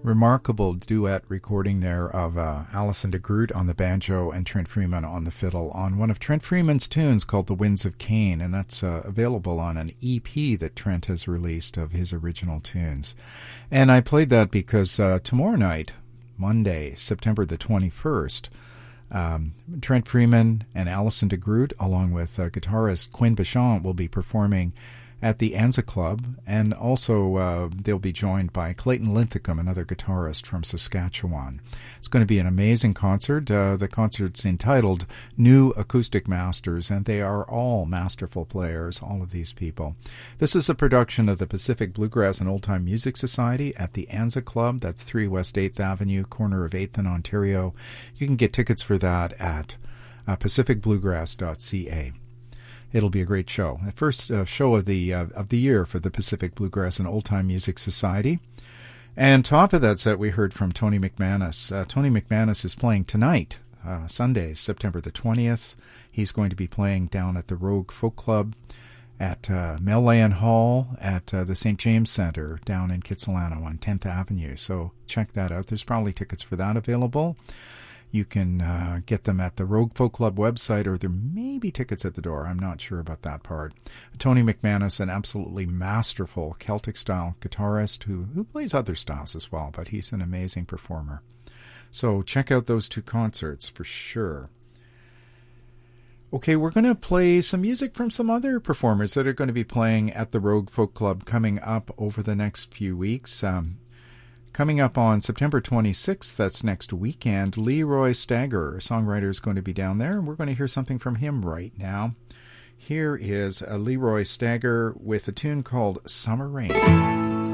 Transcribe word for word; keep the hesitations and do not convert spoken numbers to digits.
Remarkable duet recording there of uh, Alison de Groot on the banjo and Trent Freeman on the fiddle on one of Trent Freeman's tunes called The Winds of Cain, and that's uh, available on an E P that Trent has released of his original tunes. And I played that because uh, tomorrow night, Monday, September the twenty-first, um, Trent Freeman and Alison de Groot, along with uh, guitarist Quinn Bichon, will be performing at the Anza Club, and also uh, they'll be joined by Clayton Linthicum, another guitarist from Saskatchewan. It's going to be an amazing concert. Uh, the concert's entitled New Acoustic Masters, and they are all masterful players, all of these people. This is a production of the Pacific Bluegrass and Old Time Music Society at the Anza Club. That's three West eighth Avenue, corner of eighth in Ontario. You can get tickets for that at uh, pacific bluegrass dot c a. It'll be a great show. The first uh, show of the uh, of the year for the Pacific Bluegrass and Old Time Music Society. And top of that set, we heard from Tony McManus. Uh, Tony McManus is playing tonight, uh, Sunday, September the twentieth. He's going to be playing down at the Rogue Folk Club at uh, Mel-Lyon Hall at uh, the Saint James Centre down in Kitsilano on tenth Avenue. So check that out. There's probably tickets for that available. You can uh, get them at the Rogue Folk Club website, or there may be tickets at the door. I'm not sure about that part. Tony McManus, an absolutely masterful Celtic-style guitarist who, who plays other styles as well, but he's an amazing performer. So check out those two concerts for sure. Okay, we're going to play some music from some other performers that are going to be playing at the Rogue Folk Club coming up over the next few weeks. Um, Coming up on September twenty-sixth, that's next weekend, Leroy Stagger, a songwriter, is going to be down there, and we're going to hear something from him right now. Here is a Leroy Stagger with a tune called Summer Rain.